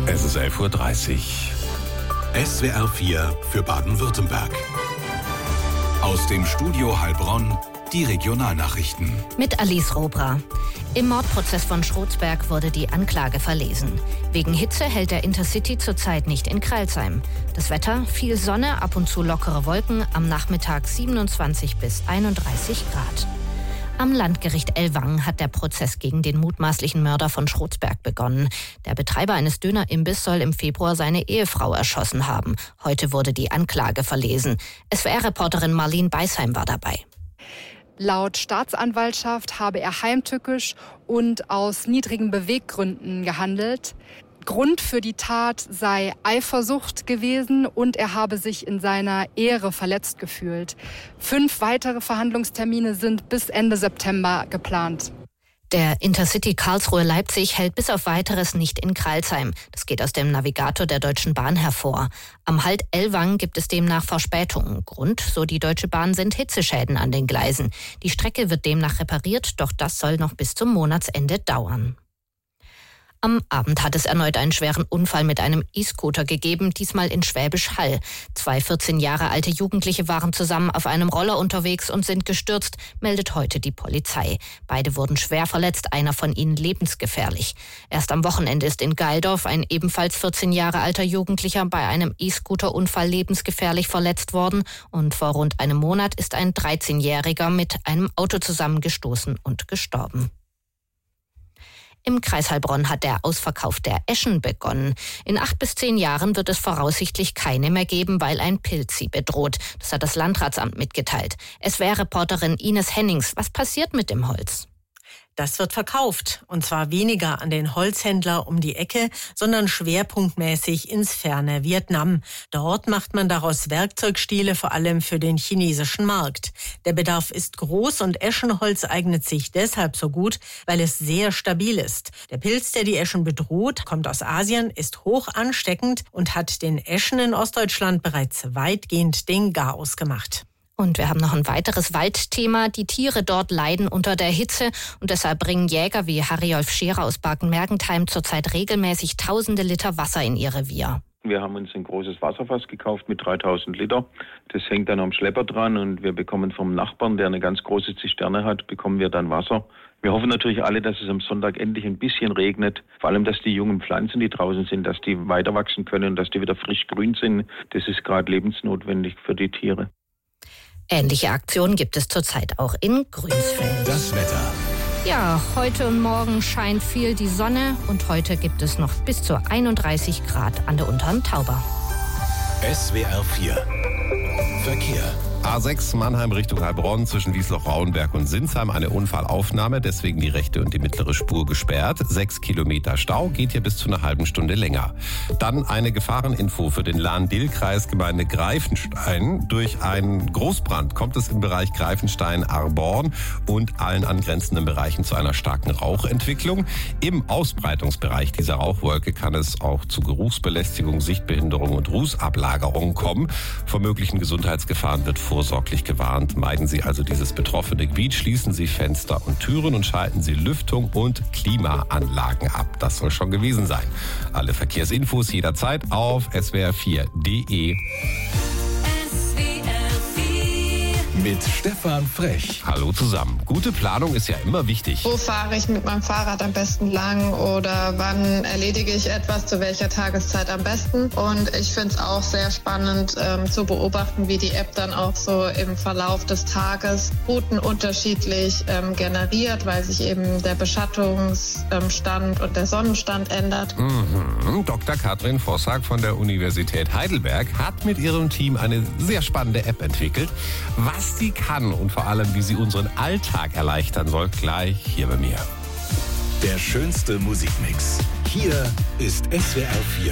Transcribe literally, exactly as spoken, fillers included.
Es ist elf Uhr dreißig. S W R vier für Baden-Württemberg. Aus dem Studio Heilbronn die Regionalnachrichten. Mit Alice Robra. Im Mordprozess von Schrotzberg wurde die Anklage verlesen. Wegen Hitze hält der Intercity zurzeit nicht in Crailsheim. Das Wetter: viel Sonne, ab und zu lockere Wolken, am Nachmittag siebenundzwanzig bis einunddreißig Grad. Am Landgericht Ellwangen hat der Prozess gegen den mutmaßlichen Mörder von Schrotzberg begonnen. Der Betreiber eines Dönerimbisses soll im Februar seine Ehefrau erschossen haben. Heute wurde die Anklage verlesen. S W R-Reporterin Marlene Beisheim war dabei. Laut Staatsanwaltschaft habe er heimtückisch und aus niedrigen Beweggründen gehandelt. Grund für die Tat sei Eifersucht gewesen und er habe sich in seiner Ehre verletzt gefühlt. Fünf weitere Verhandlungstermine sind bis Ende September geplant. Der Intercity Karlsruhe-Leipzig hält bis auf Weiteres nicht in Crailsheim. Das geht aus dem Navigator der Deutschen Bahn hervor. Am Halt Ellwangen gibt es demnach Verspätungen. Grund, so die Deutsche Bahn, sind Hitzeschäden an den Gleisen. Die Strecke wird demnach repariert, doch das soll noch bis zum Monatsende dauern. Am Abend hat es erneut einen schweren Unfall mit einem E-Scooter gegeben, diesmal in Schwäbisch Hall. Zwei vierzehn Jahre alte Jugendliche waren zusammen auf einem Roller unterwegs und sind gestürzt, meldet heute die Polizei. Beide wurden schwer verletzt, einer von ihnen lebensgefährlich. Erst am Wochenende ist in Gaildorf ein ebenfalls vierzehn Jahre alter Jugendlicher bei einem E-Scooter-Unfall lebensgefährlich verletzt worden und vor rund einem Monat ist ein dreizehnjähriger mit einem Auto zusammengestoßen und gestorben. Im Kreis Heilbronn hat der Ausverkauf der Eschen begonnen. In acht bis zehn Jahren wird es voraussichtlich keine mehr geben, weil ein Pilz sie bedroht. Das hat das Landratsamt mitgeteilt. S W R-Reporterin Ines Hennings, was passiert mit dem Holz? Das wird verkauft, und zwar weniger an den Holzhändler um die Ecke, sondern schwerpunktmäßig ins ferne Vietnam. Dort macht man daraus Werkzeugstiele, vor allem für den chinesischen Markt. Der Bedarf ist groß und Eschenholz eignet sich deshalb so gut, weil es sehr stabil ist. Der Pilz, der die Eschen bedroht, kommt aus Asien, ist hoch ansteckend und hat den Eschen in Ostdeutschland bereits weitgehend den Garaus gemacht. Und wir haben noch ein weiteres Waldthema. Die Tiere dort leiden unter der Hitze und deshalb bringen Jäger wie Harry-Olf Scherer aus Barken-Mergentheim zurzeit regelmäßig tausende Liter Wasser in ihr Revier. Wir haben uns ein großes Wasserfass gekauft mit dreitausend Liter. Das hängt dann am Schlepper dran und wir bekommen vom Nachbarn, der eine ganz große Zisterne hat, bekommen wir dann Wasser. Wir hoffen natürlich alle, dass es am Sonntag endlich ein bisschen regnet. Vor allem, dass die jungen Pflanzen, die draußen sind, dass die weiter wachsen können und dass die wieder frisch grün sind. Das ist gerade lebensnotwendig für die Tiere. Ähnliche Aktionen gibt es zurzeit auch in Grünsfeld. Das Wetter. Ja, heute und morgen scheint viel die Sonne und heute gibt es noch bis zu einunddreißig Grad an der Unteren Tauber. S W R vier. Verkehr. A sechs Mannheim Richtung Heilbronn zwischen Wiesloch-Rauenberg und Sinsheim eine Unfallaufnahme, deswegen die rechte und die mittlere Spur gesperrt. Sechs Kilometer Stau, geht hier bis zu einer halben Stunde länger. Dann eine Gefahreninfo für den Lahn-Dill-Kreis, Gemeinde Greifenstein. Durch einen Großbrand kommt es im Bereich Greifenstein-Arborn und allen angrenzenden Bereichen zu einer starken Rauchentwicklung. Im Ausbreitungsbereich dieser Rauchwolke kann es auch zu Geruchsbelästigung, Sichtbehinderung und Rußablagerung kommen. Vor möglichen Gesundheitsgefahren wird vorsorglich gewarnt. Meiden Sie also dieses betroffene Gebiet, schließen Sie Fenster und Türen und schalten Sie Lüftung und Klimaanlagen ab. Das soll schon gewesen sein. Alle Verkehrsinfos jederzeit auf S W R vier Punkt de. Mit Stefan Frech. Hallo zusammen. Gute Planung ist ja immer wichtig. Wo fahre ich mit meinem Fahrrad am besten lang oder wann erledige ich etwas zu welcher Tageszeit am besten? Und ich finde es auch sehr spannend ähm, zu beobachten, wie die App dann auch so im Verlauf des Tages Routen unterschiedlich ähm, generiert, weil sich eben der Beschattungsstand und der Sonnenstand ändert. Mhm. Doktor Katrin Vossack von der Universität Heidelberg hat mit ihrem Team eine sehr spannende App entwickelt. Was sie kann und vor allem, wie sie unseren Alltag erleichtern soll, gleich hier bei mir. Der schönste Musikmix. Hier ist S W R vier.